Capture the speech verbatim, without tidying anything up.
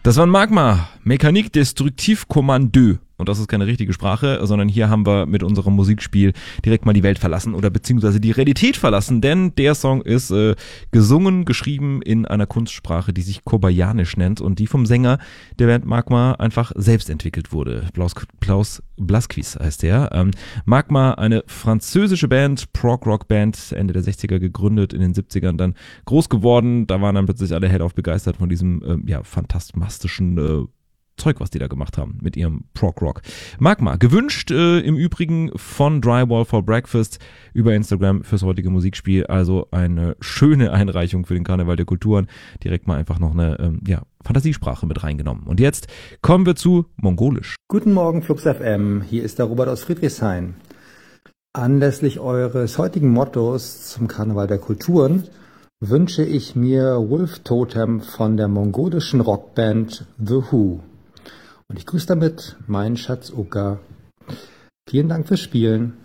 Das war ein Magma, Mécanique Destructive Commando. Und das ist keine richtige Sprache, sondern hier haben wir mit unserem Musikspiel direkt mal die Welt verlassen oder beziehungsweise die Realität verlassen, denn der Song ist äh, gesungen, geschrieben in einer Kunstsprache, die sich Kobayanisch nennt und die vom Sänger der Band Magma einfach selbst entwickelt wurde. Klaus, Klaus Blasquez heißt der. Ähm, Magma, eine französische Band, Prog-Rock-Band, Ende der sechziger gegründet, in den siebzigern dann groß geworden. Da waren dann plötzlich alle hellauf begeistert von diesem äh, ja, fantastischen äh, Zeug, was die da gemacht haben mit ihrem Prog-Rock. Magma, gewünscht äh, im Übrigen von Drywall for Breakfast über Instagram fürs heutige Musikspiel. Also eine schöne Einreichung für den Karneval der Kulturen. Direkt mal einfach noch eine ähm, ja, Fantasiesprache mit reingenommen. Und jetzt kommen wir zu Mongolisch. Guten Morgen, Flux F M. Hier ist der Robert aus Friedrichshain. Anlässlich eures heutigen Mottos zum Karneval der Kulturen wünsche ich mir Wolf Totem von der mongolischen Rockband The Who. Und ich grüße damit meinen Schatz Uka. Vielen Dank fürs Spielen.